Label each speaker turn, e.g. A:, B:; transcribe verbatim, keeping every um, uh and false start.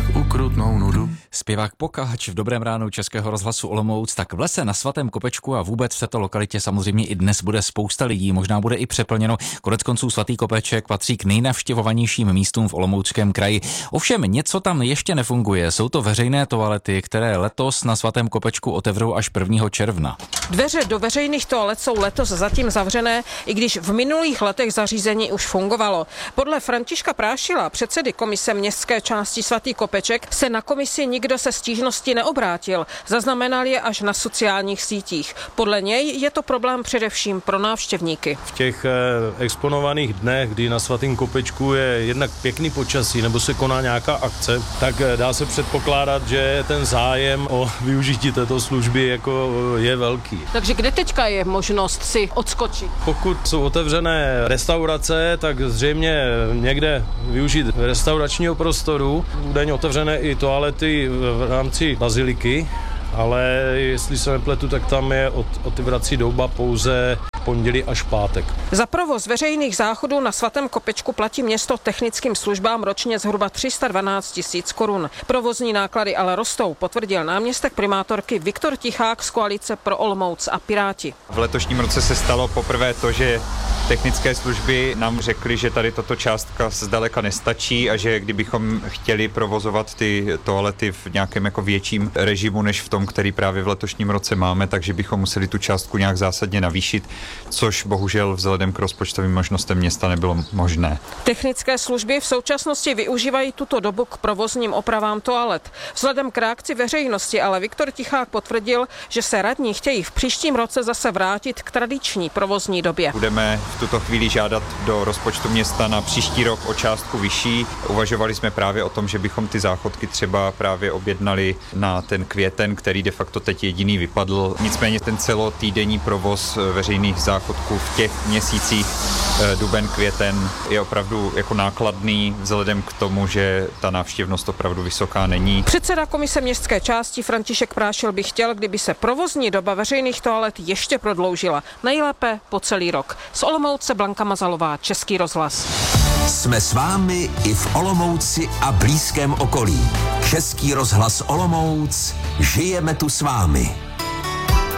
A: ukrutnou nudu.
B: Zpěvák Pokáč v Dobrém ránu Českého rozhlasu Olomouc. Tak v lese na Svatém Kopečku a vůbec v této lokalitě samozřejmě i dnes bude spousta lidí, možná bude i přeplněno. Koneckonců Svatý Kopeček patří k nejnavštěvovanějším místům v Olomouckém kraji. Ovšem něco tam ještě nefunguje. Jsou to veřejné toalety, které letos na Svatém Kopečku otevřou až prvního června.
C: Dveře do veřejných toalet jsou letos zatím zavřené, i když v minulých letech zařízení už fungovalo. Podle Františka Prášila, předsedy komise městské části Svatý Kopeček, se na komisi nikdo se stížností neobrátil. Zaznamenal je až na sociálních sítích. Podle něj je to problém především pro návštěvníky.
D: V těch exponovaných dnech, kdy na Svatém Kopečku je jednak pěkný počasí nebo se koná nějaká akce, tak dá se předpokládat, že ten zájem o využití této služby jako je velký.
C: Takže kde teďka je možnost si odskočit?
D: Pokud jsou otevřené restaurace, tak zřejmě někde využít restauračního prostoru. Údajně otevřené i toalety v rámci baziliky, ale jestli se nepletu, tak tam je otevírací doba pouze pondělí až pátek.
C: Za provoz veřejných záchodů na Svatém Kopečku platí město technickým službám ročně zhruba tři sta dvanáct tisíc korun. Provozní náklady ale rostou, potvrdil náměstek primátorky Viktor Tichák z koalice Pro Olomouc a Piráti.
E: V letošním roce se stalo poprvé to, že technické služby nám řekly, že tady tato částka zdaleka nestačí a že kdybychom chtěli provozovat ty toalety v nějakém jako větším režimu než v tom, který právě v letošním roce máme, takže bychom museli tu částku nějak zásadně navýšit, což bohužel vzhledem k rozpočtovým možnostem města nebylo možné.
C: Technické služby v současnosti využívají tuto dobu k provozním opravám toalet. Vzhledem k reakci veřejnosti ale Viktor Tichák potvrdil, že se radní chtějí v příštím roce zase vrátit k tradiční provozní době.
E: Budeme v tuto chvíli žádat do rozpočtu města na příští rok o částku vyšší. Uvažovali jsme právě o tom, že bychom ty záchodky třeba právě objednali na ten květen, který de facto teď jediný vypadl. Nicméně ten celotýdenní provoz veřejných záchodků v těch měsících duben, květen je opravdu jako nákladný vzhledem k tomu, že ta návštěvnost opravdu vysoká není.
C: Předseda komise městské části František Prášil by chtěl, kdyby se provozní doba veřejných toalet ještě prodloužila. Nejlépe po celý rok. Z Olomouce Blanka Mazalová, Český rozhlas.
F: Jsme s vámi i v Olomouci a blízkém okolí. Český rozhlas Olomouc, žijeme tu s vámi.